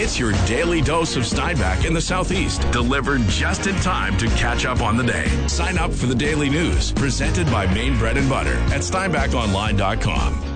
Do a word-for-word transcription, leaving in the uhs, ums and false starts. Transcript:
It's your daily dose of Steinbach in the Southeast, delivered just in time to catch up on the day. Sign up for the daily news, presented by Maine Bread and Butter at steinbach online dot com.